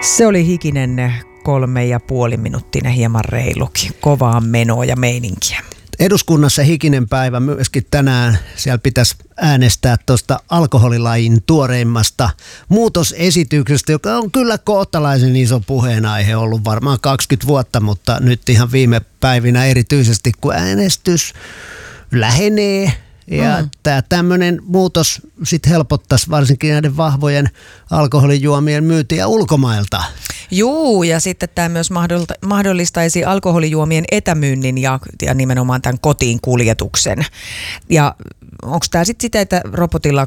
Se oli hikinen 3,5 minuuttinen, hieman reilukin. Kovaa menoa ja meininkiä. Eduskunnassa hikinen päivä myöskin tänään. Siellä pitäisi äänestää tuosta alkoholilajin tuoreimmasta muutosesityksestä, joka on kyllä kohtalaisen iso puheenaihe ollut varmaan 20 vuotta, mutta nyt ihan viime päivinä erityisesti, kun äänestys lähenee. Ja tämä tämmöinen muutos sitten helpottaisi varsinkin näiden vahvojen alkoholijuomien myyntiä ulkomailta. Juu, ja sitten tämä myös mahdollistaisi alkoholijuomien etämyynnin ja nimenomaan tämän kotiin kuljetuksen. Ja onko tämä sitten sitä, että robotilla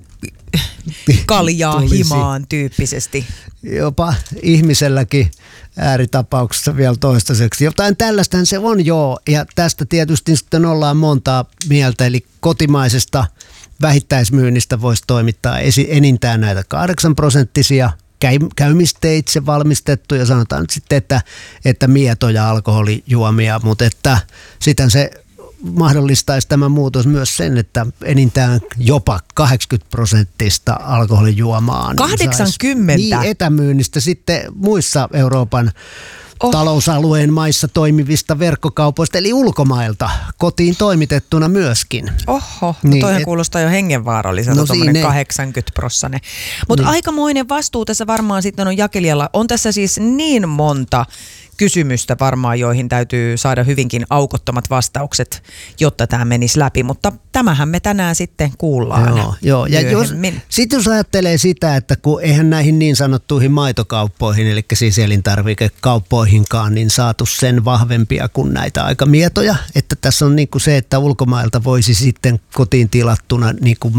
kaljaa himaan tyyppisesti? Jopa ihmiselläkin ääritapauksessa vielä toistaiseksi. Jotain tällaistähän se on, joo. Ja tästä tietysti sitten ollaan montaa mieltä. Eli kotimaisesta vähittäismyynnistä voisi toimittaa enintään näitä 8% käymisteitse valmistettuja, sanotaan nyt sitten, että mietoja alkoholijuomia, mutta että sitten se mahdollistaisi tämä muutos myös sen, että enintään jopa 80% alkoholijuomaa. 80? Niin, etämyynnistä sitten muissa Euroopan talousalueen maissa toimivista verkkokaupoista, eli ulkomailta kotiin toimitettuna myöskin. Oho, niin, toihan kuulostaa jo hengenvaaralliselta, tuommoinen 80%. Mutta aikamoinen vastuu tässä varmaan sitten on jakelijalla. On tässä siis niin monta kysymystä varmaan, joihin täytyy saada hyvinkin aukottomat vastaukset, jotta tämä menisi läpi, mutta tämähän me tänään sitten kuullaan. Joo. Ja sitten jos ajattelee sitä, että kun eihän näihin niin sanottuihin maitokauppoihin, eli siis elintarvikekauppoihinkaan, niin saatu sen vahvempia kuin näitä aika mietoja, että tässä on niinku se, että ulkomailta voisi sitten kotiin tilattuna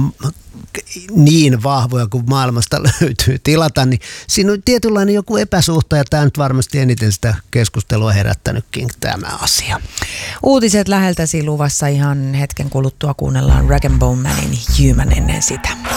niin vahvoja kuin maailmasta löytyy tilata, niin siinä on tietynlainen joku epäsuhta, ja tämä nyt varmasti eniten sitä keskustelua herättänytkin tämä asia. Uutiset läheltäsi luvassa ihan hetken kuluttua, kuunnellaan Rag & Bone Manin Human ennen sitä.